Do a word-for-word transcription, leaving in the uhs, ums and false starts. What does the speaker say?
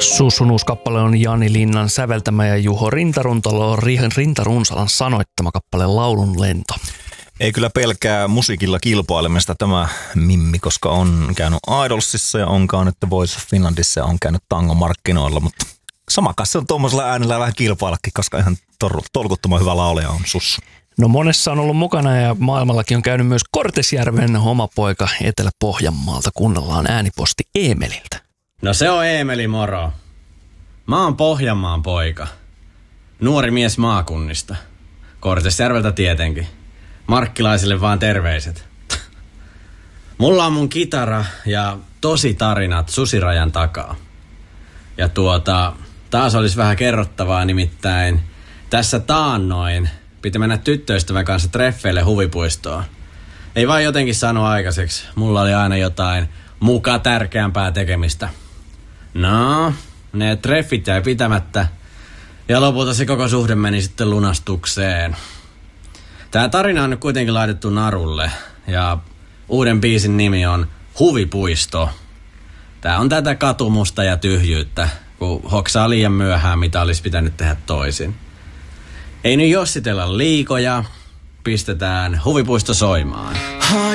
Sussunuus-kappale on Jani Linnan säveltämä ja Juho Rintaruntalo Rintarunsalan sanoittama kappale Laulun lento. Ei kyllä pelkää musiikilla kilpailemista tämä Mimmi, koska on käynyt Idolsissa ja on käynyt The Voice of Finlandissa ja on käynyt tangomarkkinoilla, mutta sama kanssa on tuommoisella äänellä vähän kilpaillakin, koska ihan tor- tolkuttoman hyvä laulaja on Sussu. No monessa on ollut mukana ja maailmallakin on käynyt myös Kortesjärven oma poika Etelä-Pohjanmaalta. Kuunnellaan ääniposti Eemeliltä. No se on Eemeli, moro. Mä oon Pohjanmaan poika. Nuori mies maakunnista. Kortesjärveltä tietenkin. Markkilaisille vaan terveiset. Mulla on mun kitara ja tosi tarinat Susirajan takaa. Ja tuota, taas olisi vähän kerrottavaa, nimittäin tässä taannoin piti mennä tyttöystävän kanssa treffeille huvipuistoon. Ei vaan jotenkin sano aikaiseksi. Mulla oli aina jotain muka tärkeämpää tekemistä. No, ne treffit jäi pitämättä. Ja lopulta se koko suhde meni sitten lunastukseen. Tää tarina on nyt kuitenkin laitettu narulle. Ja uuden biisin nimi on Huvipuisto. Tää on tätä katumusta ja tyhjyyttä, kun hoksaa liian myöhään, mitä olisi pitänyt tehdä toisin. Ei nyt jossitella liikoja, pistetään Huvipuisto soimaan.